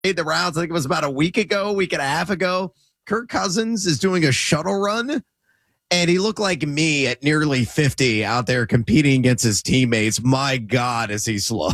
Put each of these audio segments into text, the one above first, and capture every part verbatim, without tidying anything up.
made the rounds. I think it was about a week ago, week and a half ago. Kirk Cousins is doing a shuttle run, and he looked like me at nearly fifty out there competing against his teammates. My God, is he slow?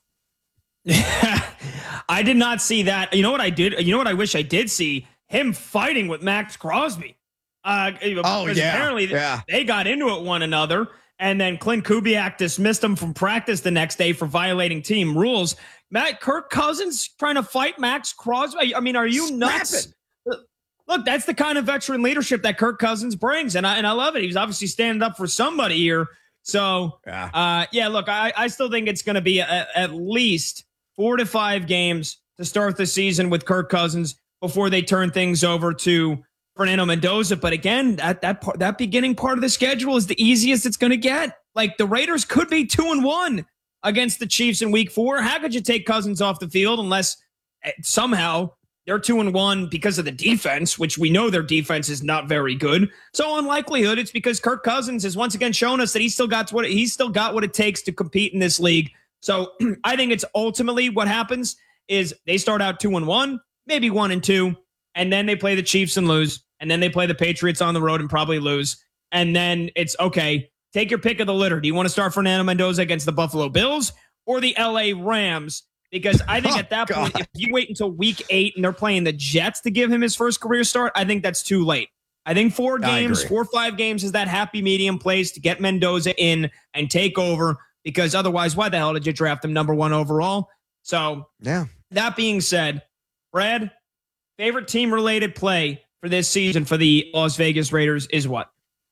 I did not see that. You know what I did? You know what I wish I did see? Him fighting with Max Crosby. Uh, oh, yeah. Apparently yeah. they got into it one another, and then Clint Kubiak dismissed him from practice the next day for violating team rules. Matt Kirk Cousins trying to fight Max Crosby. I mean, are you nuts? Look, that's the kind of veteran leadership that Kirk Cousins brings, and I and I love it. He's obviously standing up for somebody here. So, yeah, uh, yeah look, I, I still think it's going to be a, at least four to five games to start the season with Kirk Cousins before they turn things over to Fernando Mendoza. But again, that that part, that beginning part of the schedule is the easiest it's going to get. Like, the Raiders could be two and one against the Chiefs in week four. How could you take Cousins off the field unless somehow they're two and one because of the defense, which we know their defense is not very good. So in likelihood, it's because Kirk Cousins has once again shown us that he's still got what he's still got what it takes to compete in this league. So I think it's ultimately what happens is they start out two and one, maybe one and two, and then they play the Chiefs and lose, and then they play the Patriots on the road and probably lose. And then it's okay. Take your pick of the litter. Do you want to start Fernando Mendoza against the Buffalo Bills or the L A Rams? Because I think oh, at that God. point, if you wait until week eight and they're playing the Jets to give him his first career start, I think that's too late. I think four games, four or five games is that happy medium place to get Mendoza in and take over, because otherwise, why the hell did you draft him number one overall? So, yeah. That being said, Brad, favorite team-related play for this season for the Las Vegas Raiders is what?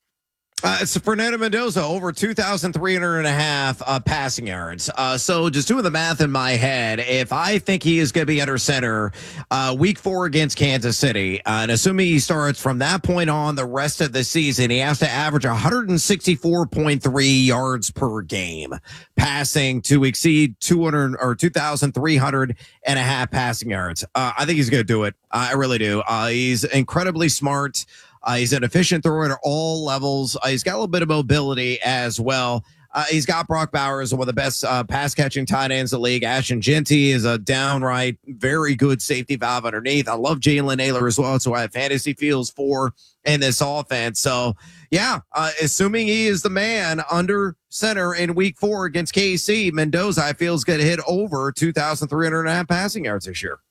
Uh, it's Fernando Mendoza, over two thousand three hundred and a half uh, passing yards. Uh, so just doing the math in my head, if I think he is going to be under center uh, week four against Kansas City, uh, and assuming he starts from that point on the rest of the season, he has to average one sixty-four point three yards per game, passing to exceed two hundred or two thousand three hundred and a half passing yards. Uh, I think he's going to do it. Uh, I really do. Uh, he's incredibly smart. Uh, he's an efficient thrower at all levels. Uh, he's got a little bit of mobility as well. Uh, he's got Brock Bowers, one of the best uh, pass-catching tight ends in the league. Ashton Jeanty is a downright very good safety valve underneath. I love Jalen Naylor as well, so I have fantasy feels for in this offense. So, yeah, uh, assuming he is the man under center in week four against K C, Mendoza, I feel, is going to hit over two thousand three hundred and a half passing yards this year.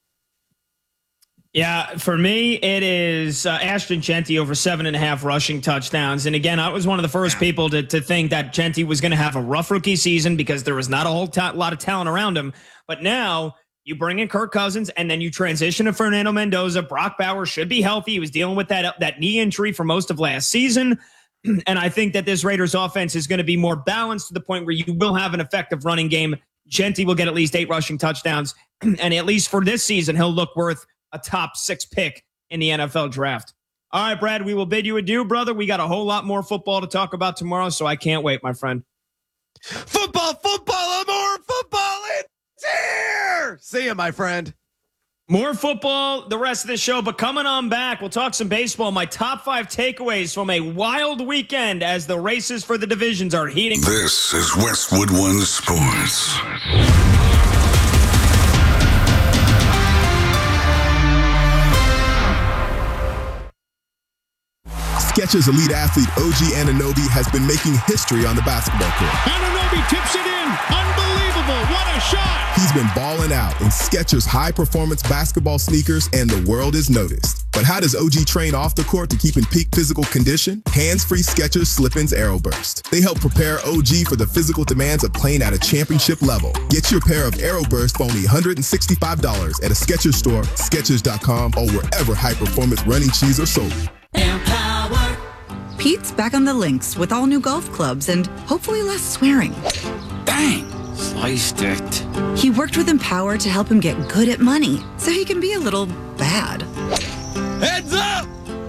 Yeah, for me, it is uh, Ashton Jeanty over seven and a half rushing touchdowns. And again, I was one of the first people to, to think that Jeanty was going to have a rough rookie season because there was not a whole ta- lot of talent around him. But now you bring in Kirk Cousins and then you transition to Fernando Mendoza. Brock Bowers should be healthy. He was dealing with that, that knee injury for most of last season. And I think that this Raiders offense is going to be more balanced to the point where you will have an effective running game. Jeanty will get at least eight rushing touchdowns. And at least for this season, he'll look worth a top six pick in the N F L draft. All right, Brad, we will bid you adieu, brother. We got a whole lot more football to talk about tomorrow, so I can't wait, my friend. Football, football, more football. It's here. See you, my friend. More football the rest of the show, but coming on back, we'll talk some baseball. My top five takeaways from a wild weekend as the races for the divisions are heating. This is Westwood One Sports. Skechers elite athlete O G Anunoby has been making history on the basketball court. Anunoby tips it in. Unbelievable. What a shot. He's been balling out in Skechers high-performance basketball sneakers, and the world is noticed. But how does O G train off the court to keep in peak physical condition? Hands-free Skechers Slip-ins Aeroburst. They help prepare O G for the physical demands of playing at a championship level. Get your pair of Aeroburst for only one hundred sixty-five dollars at a Skechers store, Skechers dot com, or wherever high-performance running shoes are sold. Empower. Pete's back on the links with all new golf clubs and hopefully less swearing. Bang! Sliced it. He worked with Empower to help him get good at money so he can be a little bad. Heads up!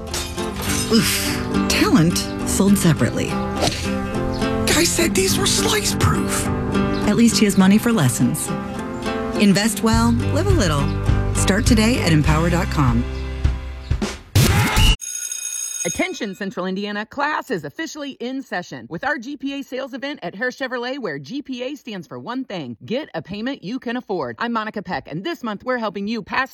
Oof. Talent sold separately. Guy said these were slice proof. At least he has money for lessons. Invest well, live a little. Start today at empower dot com. Attention Central Indiana, class is officially in session with our G P A sales event at Hare Chevrolet, where G P A stands for one thing: get a payment you can afford. I'm Monica Peck, and this month we're helping you pass